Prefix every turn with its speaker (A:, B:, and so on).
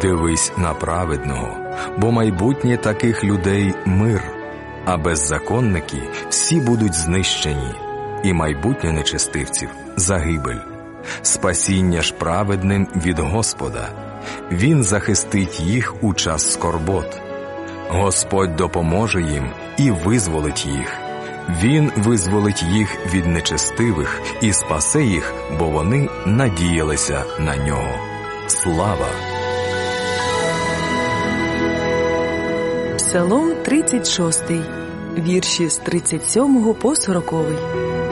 A: Дивись на праведного, бо майбутнє таких людей – мир, а беззаконники всі будуть знищені, і майбутнє нечестивців – загибель. Спасіння ж праведним від Господа. Він захистить їх у час скорбот. Господь допоможе їм і визволить їх. Він визволить їх від нечестивих і спасе їх, бо вони надіялися на нього. Слава!
B: Псалом 36, вірші з 37 по 40.